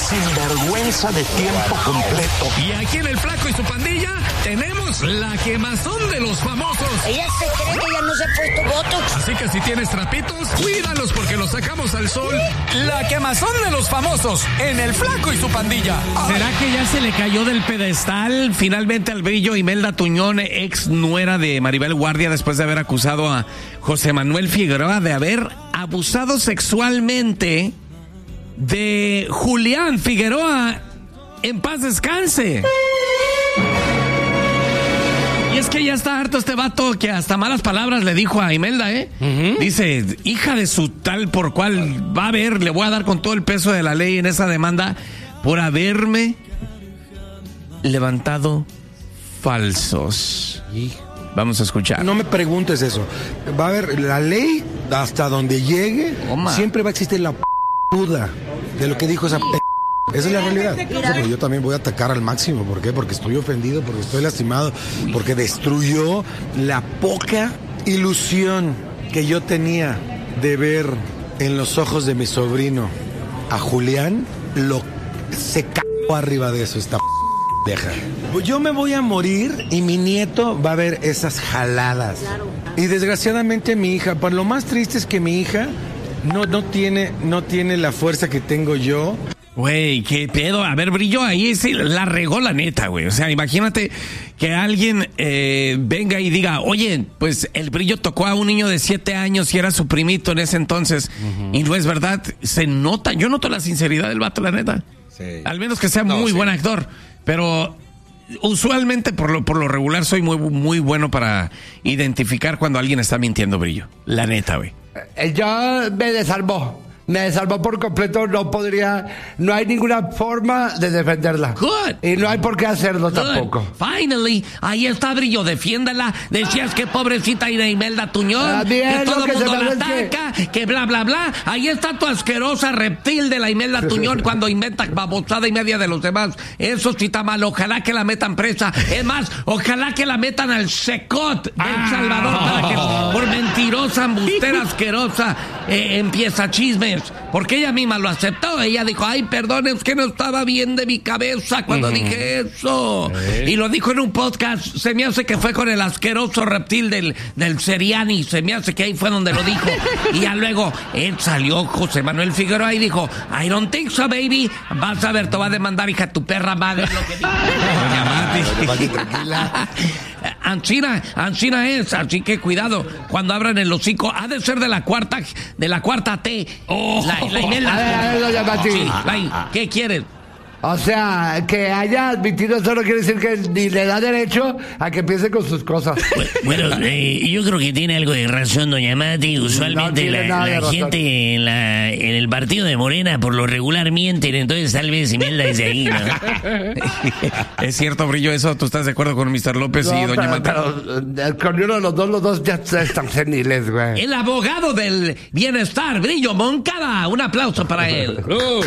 sinvergüenza de tiempo completo. Y aquí en El Flaco y su pandilla tenemos la quemazón de los famosos. Ella se cree que ya no se ha puesto botox. Así que si tienes trapitos, cuídalos porque los sacamos al sol. La quemazón de los famosos en El Flaco y su pandilla. ¿Será que ya se le cayó del pedestal finalmente al Brillo Imelda Tuñón, ex nuera de Maribel Guardia, después de haber acusado a José Manuel Figueroa de haber abusado sexualmente de Julián Figueroa? En paz descanse. Y es que ya está harto este vato que hasta malas palabras le dijo a Imelda, Dice, hija de su tal por cual, va a ver, le voy a dar con todo el peso de la ley en esa demanda por haberme levantado falsos. Vamos a escuchar. No me preguntes eso. Va a haber la ley hasta donde llegue. Siempre va a existir la duda de lo que dijo esa Esa es la realidad. Pero yo también voy a atacar al máximo. ¿Por qué? Porque estoy ofendido, porque estoy lastimado, porque destruyó la poca ilusión que yo tenía de ver en los ojos de mi sobrino a Julián. Se cagó arriba de eso esta deja. Yo me voy a morir y mi nieto va a ver esas jaladas. Claro. Y desgraciadamente mi hija, por lo más triste es que mi hija no tiene la fuerza que tengo yo. Güey, qué pedo. A ver, Brillo, ahí sí la regó la neta, güey. O sea, imagínate que alguien venga y diga, oye, pues el Brillo tocó a un niño de 7 años y era su primito en ese entonces. Y no es verdad. Se nota, yo noto la sinceridad del vato, la neta. Sí. Al menos que sea muy buen actor. Pero usualmente, por lo regular, soy muy bueno para identificar cuando alguien está mintiendo, Brillo. La neta, güey. Yo me desarmó por completo, no hay ninguna forma de defenderla. Good. Y no hay por qué hacerlo tampoco. Finally, ahí está, Brillo, defiéndala. Decías que pobrecita Imelda Tuñón, que todo el mundo la ataca, que bla, bla, bla. Ahí está tu asquerosa reptil de la Imelda Tuñón cuando inventa babosada y media de los demás. Eso sí está mal, ojalá que la metan presa. Es más, ojalá que la metan al Secot de El Salvador para que por mentirosa, embustera, asquerosa, empieza chismes. Porque ella misma lo aceptó. Ella dijo, ay, perdón, es que no estaba bien de mi cabeza cuando dije eso. Y lo dijo en un podcast. Se me hace que fue con el asqueroso reptil del Seriani. Se me hace que ahí fue donde lo dijo. Y ya luego él salió, José Manuel Figueroa, y dijo, I don't think so, baby. Vas a ver, te va a demandar, hija, tu perra madre. Lo que dijo. Tranquila. Ancina es, así que cuidado cuando abran el hocico. Ha de ser de la cuarta T. La Imelda. ¿Qué quieres? O sea, que haya admitido eso no quiere decir que ni le da derecho a que empiece con sus cosas. Bueno, yo creo que tiene algo de razón, doña Mati. Usualmente la gente en el partido de Morena por lo regular mienten, entonces tal vez Imelda es de ahí, ¿no? Es cierto, Brillo, eso. ¿Tú estás de acuerdo con Mr. López y doña Mati? Pero con uno de los dos ya están seniles, güey. El abogado del bienestar, Brillo Moncada. Un aplauso para él. Bravo.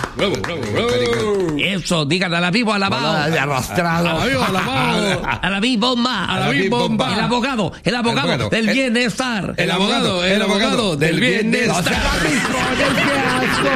Eso, díganle a la vivo, a la bao. De arrastrado. A la vivo, a la bao. A la bomba. A la bomba. El abogado del bienestar. El abogado del bienestar. ¡Qué asco!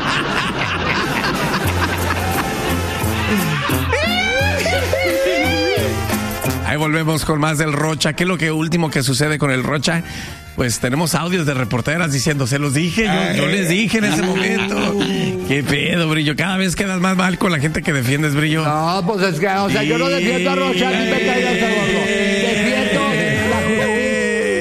Ahí volvemos con más del Rocha. ¿Qué es lo último que sucede con el Rocha? Pues tenemos audios de reporteras diciendo, se los dije, yo les dije en ese momento. Qué pedo, Brillo. Cada vez quedas más mal con la gente que defiendes, Brillo. No, pues es que, o sea, yo no defiendo a Rocha ni me caigas de gordo.